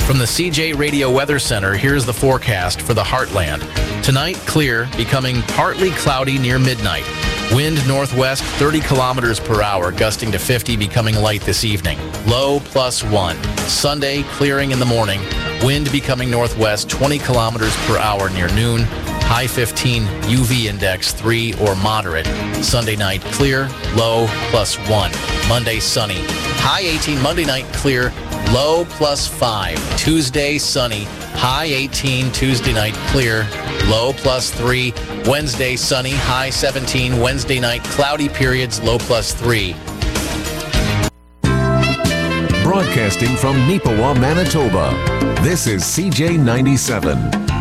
From the CJ Radio Weather Center, here's the forecast for the Heartland. Tonight, clear, becoming partly cloudy near midnight. Wind northwest 30 kilometers per hour, gusting to 50, becoming light this evening. Low +1. Sunday, clearing in the morning. Wind becoming northwest 20 kilometers per hour near noon. High 15, UV index 3 or moderate. Sunday night, clear, low +1. Monday, sunny. High 18, Monday night, clear, low +5. Tuesday, sunny. High 18, Tuesday night, clear, low +3. Wednesday, sunny. High 17. Wednesday night, cloudy periods, low +3. Broadcasting from Neepawa, Manitoba, this is CJ 97.